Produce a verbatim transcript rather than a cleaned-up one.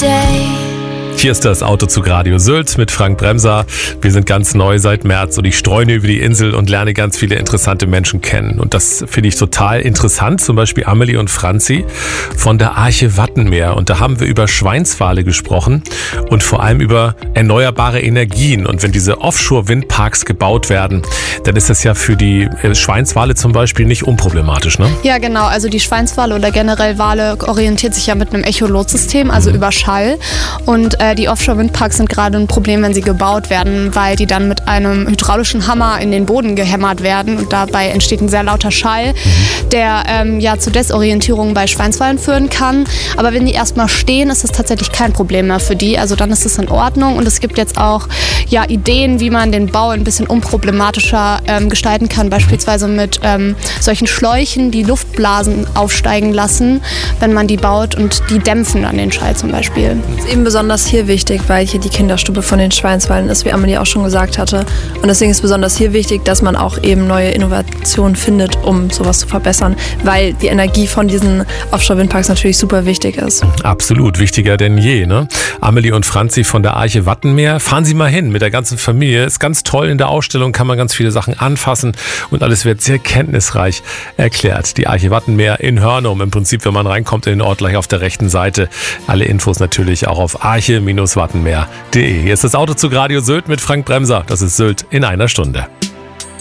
day. Hier ist das Autozug Radio Sylt mit Frank Bremser. Wir sind ganz neu seit März und ich streune über die Insel und lerne ganz viele interessante Menschen kennen. Und das finde ich total interessant, zum Beispiel Amelie und Franzi von der Arche Wattenmeer. Und da haben wir über Schweinswale gesprochen und vor allem über erneuerbare Energien. Und wenn diese Offshore-Windparks gebaut werden, dann ist das ja für die Schweinswale zum Beispiel nicht unproblematisch, ne? Ja, genau. Also die Schweinswale oder generell Wale orientiert sich ja mit einem Echolot-System, also mhm. über Schall. Und äh, die Offshore-Windparks sind gerade ein Problem, wenn sie gebaut werden, weil die dann mit einem hydraulischen Hammer in den Boden gehämmert werden und dabei entsteht ein sehr lauter Schall, mhm. der ähm, ja zu Desorientierung bei Schweinswalen führen kann. Aber wenn die erstmal stehen, ist das tatsächlich kein Problem mehr für die. Also dann ist es in Ordnung und es gibt jetzt auch ja, Ideen, wie man den Bau ein bisschen unproblematischer ähm, gestalten kann, beispielsweise mit ähm, solchen Schläuchen, die Luftblasen aufsteigen lassen, wenn man die baut und die dämpfen dann den Schall zum Beispiel. Das ist eben besonders hier wichtig, weil hier die Kinderstube von den Schweinswalen ist, wie Amelie auch schon gesagt hatte. Und deswegen ist besonders hier wichtig, dass man auch eben neue Innovationen findet, um sowas zu verbessern, weil die Energie von diesen Offshore-Windparks natürlich super wichtig ist. Absolut, wichtiger denn je, ne? Amelie und Franzi von der Arche Wattenmeer, fahren Sie mal hin mit der ganzen Familie. Ist ganz toll in der Ausstellung, kann man ganz viele Sachen anfassen und alles wird sehr kenntnisreich erklärt. Die Arche Wattenmeer in Hörnum, im Prinzip, wenn man reinkommt in den Ort, gleich auf der rechten Seite. Alle Infos natürlich auch auf arche Wattenmeer punkt de. Hier ist das Autozug Radio Sylt mit Frank Bremser. Das ist Sylt in einer Stunde.